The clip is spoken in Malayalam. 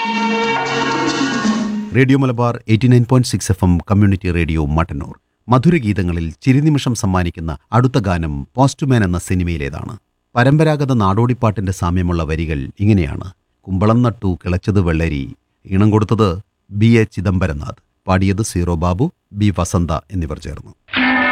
Radio Malabar 89.6 FM community radio Mattannur. മധുരഗീതങ്ങളിൽ ചിരിനിമിഷം സമ്മാനിക്കുന്ന അടുത്ത ഗാനം പോസ്റ്റ്മാൻ എന്ന സിനിമയിലേതാണ്. പരമ്പരാഗത നാടോടിപ്പാട്ടിന്റെ സാമ്യമുള്ള വരികൾ ഇങ്ങനെയാണ്. കുമ്പളം നട്ടു കിളച്ചത് വെള്ളരി. ഈണം കൊടുത്തത് BA ചിദംബരനാഥ്. പാടിയത് സീറോ ബാബു, B വസന്ത എന്നിവർ ചേർന്നു.